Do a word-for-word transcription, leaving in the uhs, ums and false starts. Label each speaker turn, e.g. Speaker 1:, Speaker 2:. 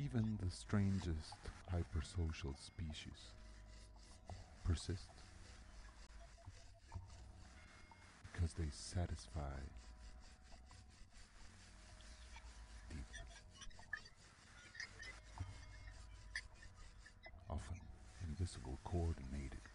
Speaker 1: Even the strangest hypersocial species persist because they satisfy deep, often invisible coordinated